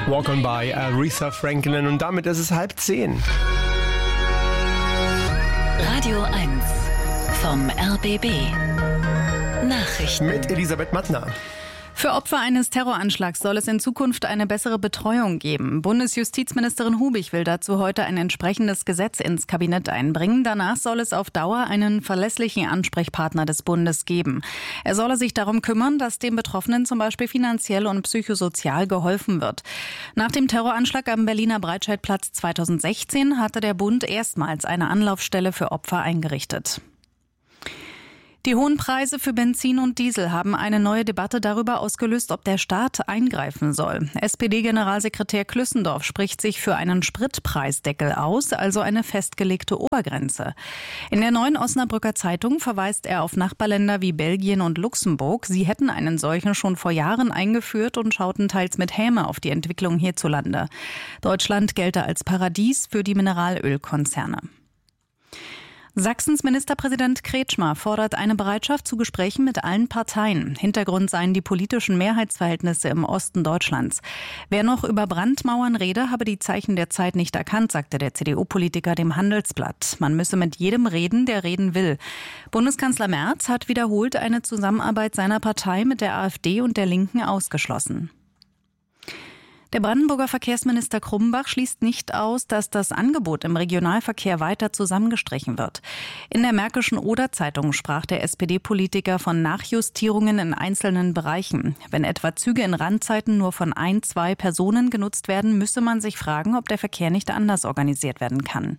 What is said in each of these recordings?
Walk on by, Aretha Franklin, und damit ist es 9:30. Radio 1 vom RBB. Nachrichten Mit Elisabeth Mattner. Für Opfer eines Terroranschlags soll es in Zukunft eine bessere Betreuung geben. Bundesjustizministerin Hubig will dazu heute ein entsprechendes Gesetz ins Kabinett einbringen. Danach soll es auf Dauer einen verlässlichen Ansprechpartner des Bundes geben. Er solle sich darum kümmern, dass den Betroffenen zum Beispiel finanziell und psychosozial geholfen wird. Nach dem Terroranschlag am Berliner Breitscheidplatz 2016 hatte der Bund erstmals eine Anlaufstelle für Opfer eingerichtet. Die hohen Preise für Benzin und Diesel haben eine neue Debatte darüber ausgelöst, ob der Staat eingreifen soll. SPD-Generalsekretär Klüssendorf spricht sich für einen Spritpreisdeckel aus, also eine festgelegte Obergrenze. In der Neuen Osnabrücker Zeitung verweist er auf Nachbarländer wie Belgien und Luxemburg. Sie hätten einen solchen schon vor Jahren eingeführt und schauten teils mit Häme auf die Entwicklung hierzulande. Deutschland gelte als Paradies für die Mineralölkonzerne. Sachsens Ministerpräsident Kretschmer fordert eine Bereitschaft zu Gesprächen mit allen Parteien. Hintergrund seien die politischen Mehrheitsverhältnisse im Osten Deutschlands. Wer noch über Brandmauern rede, habe die Zeichen der Zeit nicht erkannt, sagte der CDU-Politiker dem Handelsblatt. Man müsse mit jedem reden, der reden will. Bundeskanzler Merz hat wiederholt eine Zusammenarbeit seiner Partei mit der AfD und der Linken ausgeschlossen. Der Brandenburger Verkehrsminister Krummbach schließt nicht aus, dass das Angebot im Regionalverkehr weiter zusammengestrichen wird. In der Märkischen Oder-Zeitung sprach der SPD-Politiker von Nachjustierungen in einzelnen Bereichen. Wenn etwa Züge in Randzeiten nur von 1-2 Personen genutzt werden, müsse man sich fragen, ob der Verkehr nicht anders organisiert werden kann.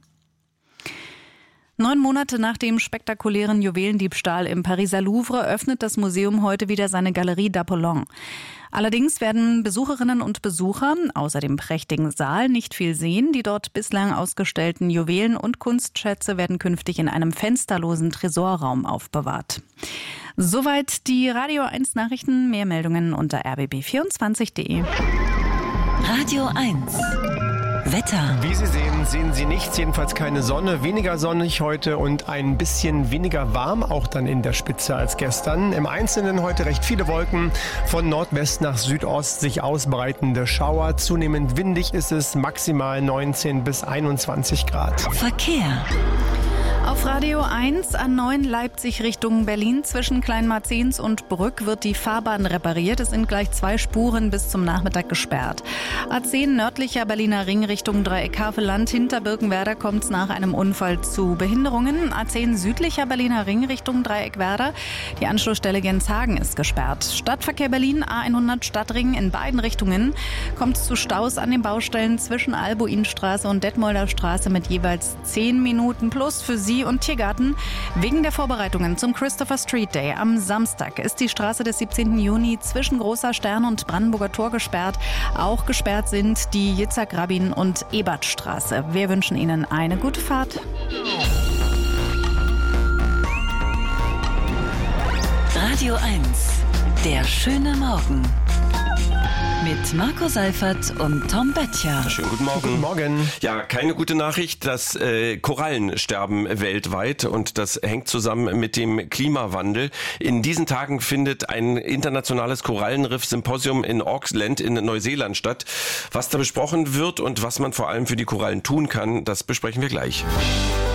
9 Monate nach dem spektakulären Juwelendiebstahl im Pariser Louvre öffnet das Museum heute wieder seine Galerie d'Apollon. Allerdings werden Besucherinnen und Besucher außer dem prächtigen Saal nicht viel sehen. Die dort bislang ausgestellten Juwelen und Kunstschätze werden künftig in einem fensterlosen Tresorraum aufbewahrt. Soweit die Radio 1 Nachrichten. Mehr Meldungen unter rbb24.de. Radio 1 Wetter. Wie Sie sehen Sie nichts, jedenfalls keine Sonne, weniger sonnig heute und ein bisschen weniger warm, auch dann in der Spitze als gestern. Im Einzelnen heute recht viele Wolken, von Nordwest nach Südost sich ausbreitende Schauer. Zunehmend windig ist es, maximal 19 bis 21 Grad. Verkehr. Auf Radio 1 A9 Leipzig Richtung Berlin zwischen Kleinmarzens und Brück wird die Fahrbahn repariert. Es sind gleich 2 Spuren bis zum Nachmittag gesperrt. A10 nördlicher Berliner Ring Richtung Dreieck-Havelland hinter Birkenwerder kommt es nach einem Unfall zu Behinderungen. A10 südlicher Berliner Ring Richtung Dreieck-Werder. Die Anschlussstelle Genshagen ist gesperrt. Stadtverkehr Berlin A100 Stadtring in beiden Richtungen kommt es zu Staus an den Baustellen zwischen Albuinstraße und Detmolder Straße mit jeweils 10 Minuten plus für Sie und Tiergarten. Wegen der Vorbereitungen zum Christopher Street Day am Samstag ist die Straße des 17. Juni zwischen Großer Stern und Brandenburger Tor gesperrt. Auch gesperrt sind die Yitzhak-Rabin- und Ebertstraße. Wir wünschen Ihnen eine gute Fahrt. Radio 1, der schöne Morgen. Mit Marco Seifert und Tom Böttcher. Schönen guten Morgen. Guten Morgen. Ja, keine gute Nachricht. Das Korallen sterben weltweit und das hängt zusammen mit dem Klimawandel. In diesen Tagen findet ein internationales Korallenriff-Symposium in Auckland in Neuseeland statt. Was da besprochen wird und was man vor allem für die Korallen tun kann, das besprechen wir gleich.